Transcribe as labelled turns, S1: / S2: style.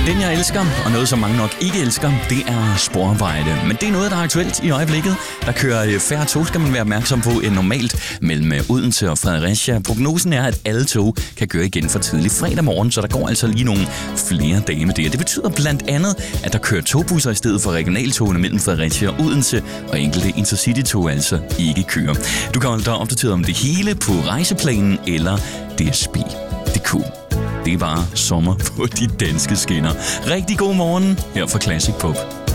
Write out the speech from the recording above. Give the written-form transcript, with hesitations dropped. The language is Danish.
S1: Den jeg elsker, og noget som mange nok ikke elsker, det er sporvejde. Men det er noget, der er aktuelt i øjeblikket. Der kører færre tog, skal man være opmærksom på, end normalt mellem Odense og Fredericia. Prognosen er, at alle tog kan køre igen for tidlig fredag morgen, så der går altså lige nogle flere dage med det. Det betyder blandt andet, at der kører togbusser i stedet for regionaltogene mellem Fredericia og Odense, og enkelte intercity-tog altså ikke kører. Du kan holde dig opdateret om det hele på Rejseplanen eller DSB.dk. Det er bare sommer på de danske skinner. Rigtig god morgen her fra Classic Pop.